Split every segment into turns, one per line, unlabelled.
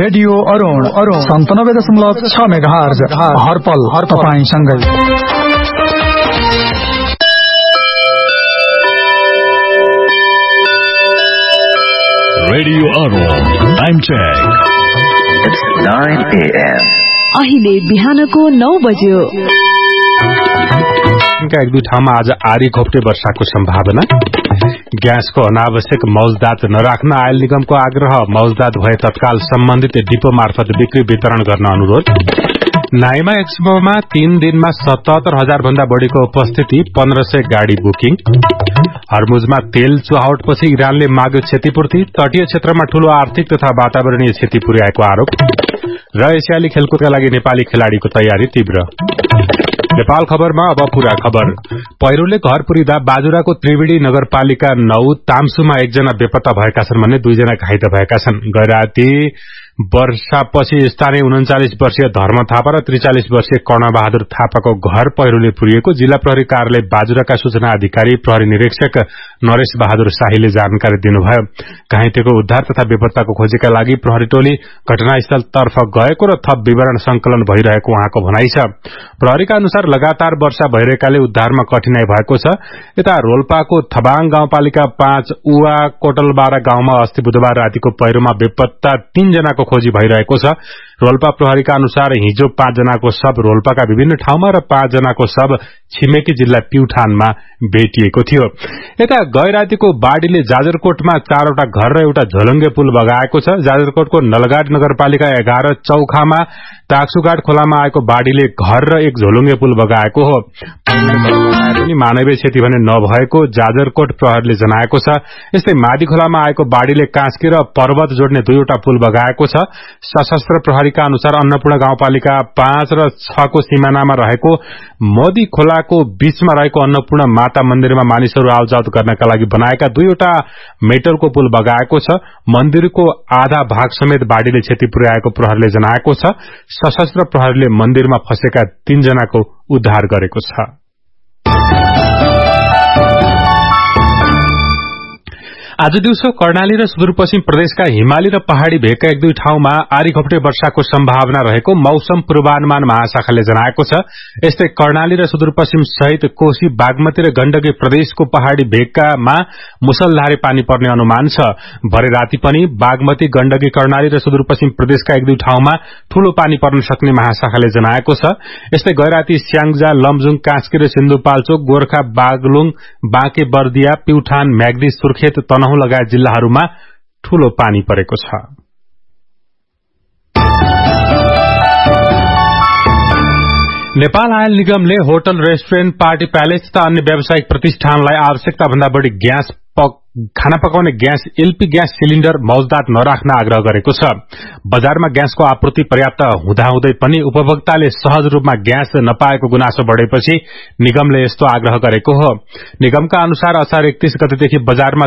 Radio Arun 97.6 megahertz हरपल तपाईंसँगै।
Radio Arun time check.
It's 9 AM.
अहिले बिहानको 9 बज्यो।
एक दुई ठाउँमा आज आरी घोप्टे वर्षाको सम्भावना। ग्यासको अनावश्यक मौजदात नराख्न आयल निगमको आग्रह। मौजदात भए तत्काल सम्बन्धित डिपो मार्फत बिक्री वितरण गर्न अनुरोध। नाइमा एक्सपोमा 3 दिनमा 77,000 भन्दा बढ़ीको उपस्थिति, 1500 गाड़ी बुकिङ। हर्मुजमा तेल चुहावटपछि इरानले माग्यो क्षतिपूर्ति। तटीय क्षेत्रमा ठूलो आर्थिक तथा वातावरणीय क्षति पुर्याएको आरोप। र एसियाली खेलकुदका लागि नेपाली खेलाड़ीको तयारी तीव्र। नेपाल खबरमा अब पूरा खबर। पहिरोले घर पुरिँदा बाजुराको त्रिवेणी नगरपालिका 9 तामसुमा एकजना बेपत्ता भएका छन् भने 2 जना घाइते भएका छन्। गैराती वर्षापछि स्थानीय 39 वर्षीय धर्म थापा र 43 वर्षीय कर्णबहादुर थापाको घर पहिरोले पुरिएको जिल्ला प्रहरी कार्यालय बाजुराका सूचना अधिकारी प्रहरी निरीक्षक नरेश बहादुर शाहीले जानकारी दिनुभयो। घाइतेको उद्धार तथा बेपत्ताको खोजीका लागि प्रहरी टोली घटनास्थल तर्फ गएको र थप विवरण संकलन भइरहेको उहाँको भनाइ छ। प्रहरीका अनुसार लगातार वर्षा भइरहेकाले उद्धारमा कठिनाई भएको छ। यता रोल्पाको थबाङ गाउँपालिका 5 उवा कोटलबारा गाउँमा अस्ति बुधबार रातिको पहिरोमा बेपत्ता 3 जनाको खोजी भइरहेको छ। रोल्पा प्रहरीका अनुसार हिजो 5 जनाको शव रोल्पाका विभिन्न ठाउँमा र 5 जनाको शव छिमेकी जिल्ला प्युठानमा भेटिएको थियो। यता गैरातीको बाढ़ीले जाजरकोटमा 4वटा घर र एउटा झोलुङ्गे पुल बगाएको छ। जाजरकोटको नलगाड नगरपालिका 11 चौखामा ताक्सुगाड खोलामा आएको बाढ़ीले घर र एक झोलुङ्गे पुल बगाएको हो। मानवीय क्षति भने नभएको जाजरकोट प्रहरीले जनाएको छ। यस्तै मादी खोलामा आएको बाढ़ीले कास्की र पर्वत जोड्ने 2वटा पुल बगाएको छ। सशस्त्र प्रहरीका अनुसार अन्नपूर्ण गाउँपालिका 5 र 6 को सीमानामा रहेको मोदी खोलाको बीचमा रहेको अन्नपूर्ण माता मन्दिरमा मानिसहरू आवजावत गर्नका लागि बनाएका 2वटा मेटलको पुल बगाएको छ। मन्दिरको आधा भाग समेत बाढ़ीले क्षति पुर्याएको प्रहरीले जनाएको छ। सशस्त्र प्रहरीले मन्दिरमा फँसेका 3 जनाको उद्धार गरेको छ। आज दिउँसो कर्णाली र सुदूरपश्चिम प्रदेशका हिमाली र पहाड़ी भेगका 1-2 ठाउँमा आरी घोप्टे वर्षाको सम्भावना रहेको मौसम पूर्वानुमान महाशाखाले जनाएको छ। यस्तै कर्णाली र सुदूरपश्चिम सहित कोशी, बागमती र गण्डकी प्रदेशको पहाड़ी भेगकामा मुसलधारे पानी पर्ने अनुमान छ। भरे राति पनि बागमती, गण्डकी, कर्णाली र सुदूरपश्चिम प्रदेशका 1-2 ठाउँमा ठूलो पानी पर्न सक्ने महाशाखाले जनाएको छ। यस्तै गैराती, स्याङ्जा, लमजुङ, कास्की र सिन्धुपाल्चोक, गोर्खा, बागलुङ, बाँके बर्दिया, प्युठान, म्याग्दी, सुर्खेत, तनहुँ लगायत जिल्लाहरूमा ठूलो पानी परेको छ। नेपाल आयल निगमले होटल, रेस्टुरेन्ट, पार्टी प्यालेस तथा अन्य व्यावसायिक प्रतिष्ठानलाई आवश्यकता भन्दा बढ़ी खाना पकाउने ग्यास एलपी ग्यास सिलिण्डर मौजदात नराख्न आग्रह गरेको छ। बजारमा ग्यासको आपूर्ति पर्याप्त हुँदाहुँदै पनि उपभोक्ताले सहज रूपमा ग्यास नपाएको गुनासो बढ़ेपछि निगमले यस्तो आग्रह गरेको हो। निगमका अनुसार असार 31 गतेदेखि बजारमा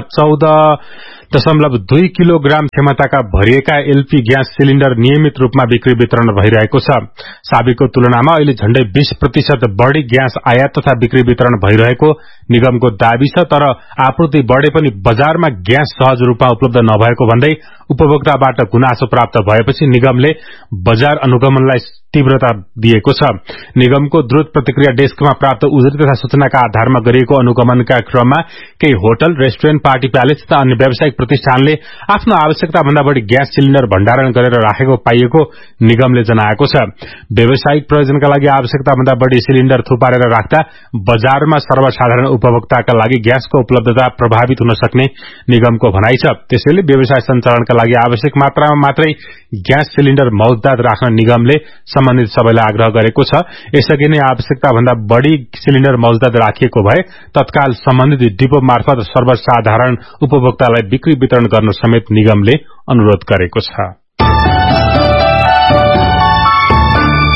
14.2 किलोग्राम क्षमताका भरिएका एलपी ग्यास सिलिण्डर नियमित रूपमा बिक्री वितरण भइरहेको छ। साबिकको तुलनामा अहिले झण्डै 20% बढ़ी ग्यास आयात तथा बिक्री वितरण भइरहेको निगमको दाबी छ। तर आपूर्ति बढ़े पनि बजारमा ग्यास सहज रूपमा उपलब्ध नभएको भन्दै उपभोक्ताबाट गुनासो प्राप्त भएपछि निगमले बजार अनुगमनलाई तीव्रता दिएको छ। निगमको द्रुत प्रतिक्रिया डेस्कमा प्राप्त उजुरी तथा सूचनाका आधारमा गरिएको अनुगमनका क्रममा केही होटल, रेस्टुरेन्ट, पार्टी प्यालेस तथा अन्य व्यावसायिक प्रतिष्ठानले आफ्नो आवश्यकता भन्दा बढ़ी ग्यास सिलिण्डर भण्डारण गरेर राखेको पाइएको निगमले जनाएको छ। व्यावसायिक प्रयोजनका लागि आवश्यकता भन्दा बढ़ी सिलिण्डर थुपारेर राख्दा बजारमा सर्वसाधारण उपभोक्ताका लागि ग्यासको उपलब्धता प्रभावित हुन सक्ने निगमको भनाइ छ। त्यसैले व्यवसाय सञ्चालनका लागि आवश्यक मात्रामा मात्रै ग्यास सिलिण्डर मौजदात राख्न निगमले सम्बन्धित सबैलाई आग्रह गरेको छ। यसअघि नै आवश्यकता भन्दा बढ़ी सिलिण्डर मौजदात राखिएको भए तत्काल सम्बन्धित डिपो मार्फत सर्वसाधारण उपभोक्तालाई बिक्री वितरण गर्न समेत निगमले अनुरोध गरेको छ।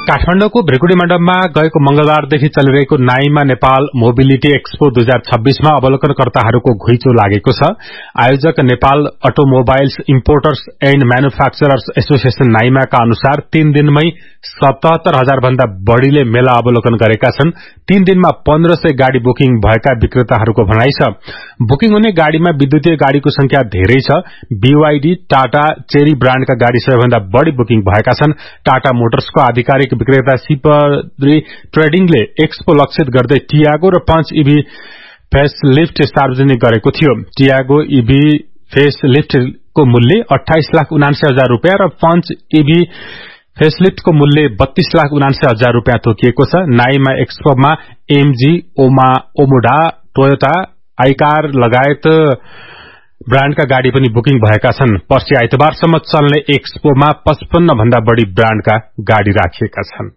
काठमाडौँको भ्रिकुडी मण्डपमा गएको मंगलबारदेखि चलिरहेको नाइमा नेपाल मोबिलिटी एक्सपो 2026 मा अवलोकनकर्ताहरूको घुइँचो लागेको छ। आयोजक Nepal automobiles importers and manufacturers association नाइमाका अनुसार 3 दिनमै 77,000 भन्दा बढ़ीले मेला अवलोकन गरेका छन्। 3 दिनमा 1500 गाड़ी बुकिङ भएका विक्रेताहरूको भनाइ छ। बुकिङ हुने गाड़ीमा विद्युतीय गाड़ीको संख्या धेरै छ। BYD, टाटा, चेरी ब्राण्डका गाड़ी सबैभन्दा बढ़ी बुकिङ भएका छन्। टाटा मोटर्सको आधिकारिक विक्रेता सिपरी ट्रेडिङले एक्सपो लक्षित गर्दै टियागो र पंच ईभी फेसलिफ्ट सार्वजनिक गरेको थियो। टियागो ईभी फेसलिफ्टको मूल्य 28,79,000 रूपियाँ र पंच ईभी फेसलिफ्टको मूल्य 32,79,000 रूपियाँ तोकिएको छ। नाइमा एक्सपोमा एमजी, ओमोडा, टोयोटा, आइकार लगायत ब्राण्डका गाड़ी पनि बुकिङ भएका छन्। पर्सि आइतबारसम्म चल्ने एक्सपोमा 55 भन्दा बढ़ी ब्राण्डका गाड़ी राखिएका छन्।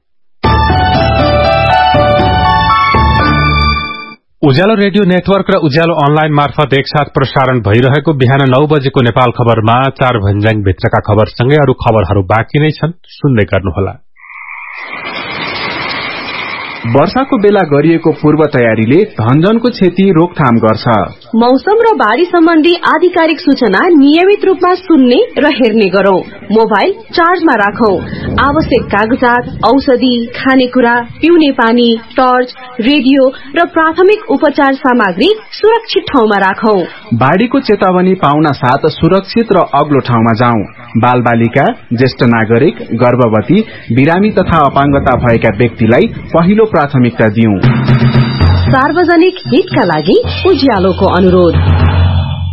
उज्यालो रेडियो नेटवर्क र उज्यालो अनलाइन मार्फत एकसाथ प्रसारण भइरहेको बिहान 9 बजेको नेपाल खबरमा 4 भन्ज्याङ भित्रका खबरसँगै अरू खबरहरू बाँकी नै छन्, सुन्दै गर्नुहोला।
वर्षाको बेला गरिएको पूर्व तयारीले धनजनको क्षति रोकथाम गर्छ।
मौसम र बाढ़ी सम्बन्धी आधिकारिक सूचना नियमित रूपमा सुन्ने र हेर्ने गरौं। मोबाइल चार्जमा राखौं। आवश्यक कागजात, औषधि, खानेकुरा, पिउने पानी, टर्च, रेडियो र प्राथमिक उपचार सामग्री सुरक्षित ठाउँमा राखौं।
बाढ़ीको चेतावनी पाउन साथ सुरक्षित र अग्लो ठाउँमा जाउँ। बालबालिका, ज्येष्ठ नागरिक, गर्भवती, बिरामी तथा अपाङ्गता भएका व्यक्तिलाई पहिलो प्राथमिकता दिउँ।
सार्वजनिक हितका लागि उज्यालोको अनुरोध।